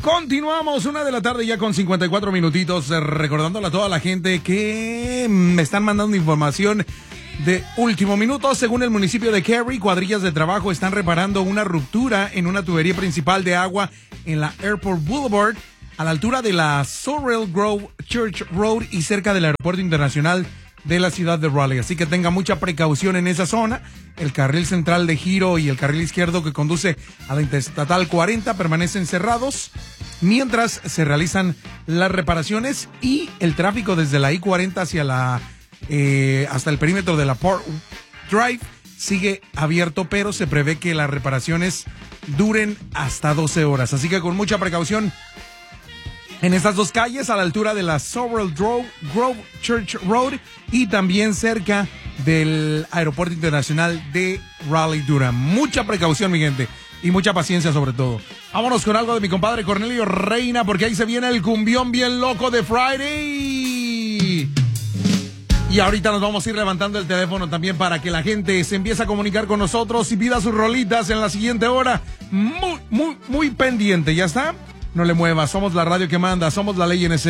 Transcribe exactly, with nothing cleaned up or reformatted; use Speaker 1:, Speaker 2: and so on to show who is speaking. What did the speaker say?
Speaker 1: Continuamos, una de la tarde ya con cincuenta y cuatro minutitos, eh, recordándole a toda la gente que me están mandando información de último minuto. Según el municipio de Cary, cuadrillas de trabajo están reparando una ruptura en una tubería principal de agua en la Airport Boulevard, a la altura de la Sorrel Grove Church Road y cerca del aeropuerto internacional de la ciudad de Raleigh. Así que tenga mucha precaución en esa zona. El carril central de giro y el carril izquierdo que conduce a la Interestatal cuarenta permanecen cerrados mientras se realizan las reparaciones, y el tráfico desde la I cuarenta hacia la eh, hasta el perímetro de la Port Drive sigue abierto, pero se prevé que las reparaciones duren hasta doce horas. Así que con mucha precaución en estas dos calles, a la altura de la Sorrel Grove, Grove Church Road y también cerca del Aeropuerto Internacional de Raleigh-Durham. Mucha precaución, mi gente, y mucha paciencia sobre todo. Vámonos con algo de mi compadre Cornelio Reina, porque ahí se viene el cumbión bien loco de Friday. Y ahorita nos vamos a ir levantando el teléfono también para que la gente se empiece a comunicar con nosotros y pida sus rolitas en la siguiente hora. Muy, muy, muy pendiente, ¿ya está? No le muevas, somos la radio que manda, somos la ley en ese.